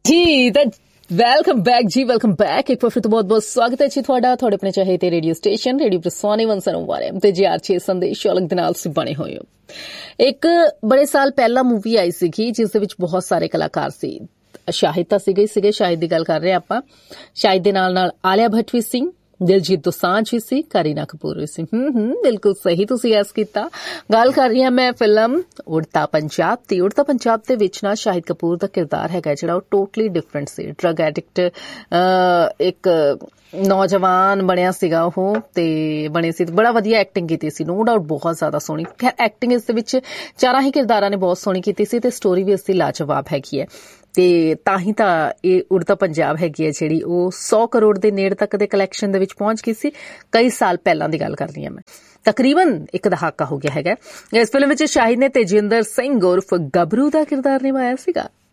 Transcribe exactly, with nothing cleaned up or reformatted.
ਜੀ ਤਾਂ welcome back ਜੀ ਵੈਲਕਮ ਬੈਕ ਇੱਕ ਵਾਰ ਫਿਰ ਤੋਂ ਬਹੁਤ ਬਹੁਤ ਸਵਾਗਤ ਹੈ ਜੀ ਤੁਹਾਡਾ ਤੁਹਾਡੇ ਆਪਣੇ ਚਾਹੇ ਤੇ ਰੇਡੀਓ ਸਟੇਸ਼ਨ ਰੇਡੀਓ ਪ੍ਰਸਾਨੀ ਇੱਕ ਸੌ ਇੱਕ ਤੇ ਜੀ ਆਰ ਛੇ ਸੰਦੇਸ਼ ਅਲੱਗ ਦੇ ਨਾਲ ਤੁਸੀਂ ਬਣੇ ਹੋਏ ਹੋ। ਇੱਕ ਬੜੇ ਸਾਲ ਪਹਿਲਾਂ ਮੂਵੀ ਆਈ ਸੀਗੀ ਜਿਸ ਦੇ ਵਿੱਚ ਬਹੁਤ ਸਾਰੇ ਕਲਾਕਾਰ ਸੀ। ਸ਼ਾਹਿਦ ਤਾਂ ਸੀਗੇ ਸੀਗੇ ਸ਼ਾਹਿਦ ਦੀ ਗੱਲ ਕਰ ਰਹੇ ਆਪਾਂ। ਸ਼ਾਹਿਦ ਦੇ ਨਾਲ ਨਾਲ ਆਲਿਆ ਭੱਟ ਵੀ ਸੀ, ਦਿਲਜੀਤ ਦੋਸਾਂਝ ਵੀ ਸੀ, ਕਰੀਨਾ ਕਪੂਰ ਵੀ ਸੀ। ਹੂੰ ਹੂੰ ਬਿਲਕੁਲ ਸਹੀ ਤੁਸੀਂ ਗੈਸ ਕੀਤਾ। ਗੱਲ ਕਰ ਰਹੀ ਹਾਂ ਮੈਂ ਫਿਲਮ ਉੜਤਾ ਪੰਜਾਬ ਦੀ। ਉੜਤਾ ਪੰਜਾਬ ਦੇ ਵਿੱਚ ਨਾ ਸ਼ਾਹਿਦ ਕਪੂਰ ਦਾ ਕਿਰਦਾਰ ਹੈਗਾ ਜਿਹੜਾ ਉਹ ਟੋਟਲੀ ਡਿਫਰੈਂਟ ਸੀ। ਡਰਗ ਐਡਿਕਟ ਇੱਕ ਨੌਜਵਾਨ ਬਣਿਆ ਸੀਗਾ ਉਹ ਤੇ ਬਣੇ ਸੀ ਬੜਾ ਵਧੀਆ ਐਕਟਿੰਗ ਕੀਤੀ ਸੀ, ਨੋ ਡਾਊਟ ਬਹੁਤ ਜ਼ਿਆਦਾ ਸੋਹਣੀ। ਖੈਰ ਐਕਟਿੰਗ ਇਸ ਦੇ ਵਿੱਚ ਚਾਰਾਂ ਹੀ ਕਿਰਦਾਰਾਂ ਨੇ ਬਹੁਤ ਸੋਹਣੀ ਕੀਤੀ ਸੀ ਤੇ ਸਟੋਰੀ ਵੀ ਇਸ ਦੀ ਲਾਜਵਾਬ ਹੈਗੀ ਹੈ ਤੇ ਤਾਂ ਹੀ ਤਾਂ ਇਹ ਉੜਤਾ ਪੰਜਾਬ ਹੈਗੀ ਹੈ ਜਿਹੜੀ ਉਹ ਸੌ ਕਰੋੜ ਦੇ ਨੇੜੇ ਤੱਕ ਦੇ ਕਲੈਕਸ਼ਨ ਦੇ ਵਿੱਚ ਪਹੁੰਚ ਗਈ ਸੀ। ਕਈ ਸਾਲ ਪਹਿਲਾਂ ਦੀ ਗੱਲ ਕਰ ਰਹੀ ਹਾਂ ਮੈਂ, ਤਕਰੀਬਨ ਇੱਕ ਦਹਾਕਾ ਹੋ ਗਿਆ ਹੈਗਾ। ਇਸ ਫਿਲਮ ਵਿੱਚ ਸ਼ਾਹਿਦ ਨੇ ਤੇਜਿੰਦਰ ਸਿੰਘ ਉਰਫ ਗੱਭਰੂ ਦਾ ਕਿਰਦਾਰ ਨਿਭਾਇਆ ਸੀਗਾ।